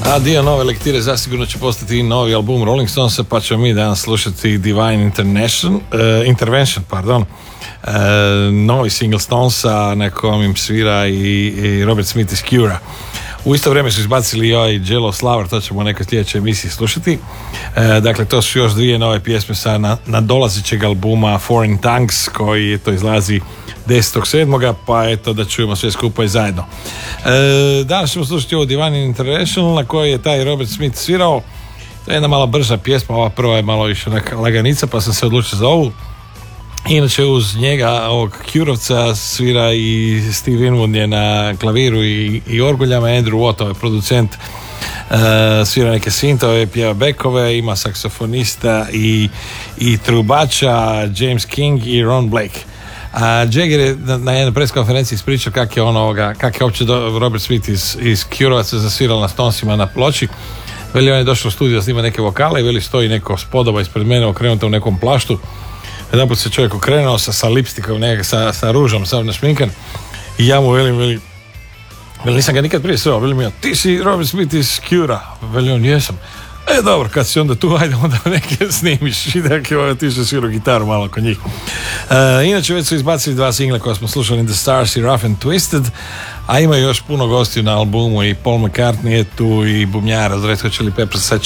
A dio nove lektire zasigurno će postati i novi album Rolling Stonesa, pa ćemo mi danas slušati Divine Intervention, novi single Stonesa na kojem im svira i Robert Smith iz Cure-a. U isto vrijeme su izbacili i ovaj Jealous Lover, to ćemo u nekoj sljedećoj emisiji slušati. Dakle, to su još dvije nove pjesme sa nadolazećeg albuma Foreign Tongues, koji to izlazi 10.7. pa eto da čujemo sve skupa i zajedno. Danas ćemo slušati ovo Divine International na kojoj je taj Robert Smith svirao. To je jedna malo brža pjesma, ova prva je malo više laganica, pa sam se odlučio za ovu. Inače uz njega, ovog Cure-ovca, svira i Steve Winwood je na klaviru i orguljama, Andrew Watt, ovaj producent, svira neke sintove, pjeva bekove, ima saksofonista i trubača James King i Ron Blake. Jagger je na jednoj press konferenciji ispričao kak je uopće Robert Smith iz Cure-ovaca zasvirao na Stonesima na ploči. Veli, on je došao u studio, snima neke vokale i veli, stoji neko spodoba ispred mene okrenuta u nekom plaštu. Jedan put se čovjek okrenuo sa lipstikom, sa ružom, sam našminkan, i ja mu veli, nisam ga nikad prije sreo, veli mi, ti si Robert Smith iz Cure-a, veli on, jesam. Dobro, kad si onda tu, ajde onda neke snimiš i dakle ti se svirao gitaru malo kod njih. Inače već su izbacili dva single koja smo slušali, In the Stars i Rough and Twisted, a ima još puno gostiju na albumu, i Paul McCartney je tu i bubnjara od Red Hot Chili Peppers,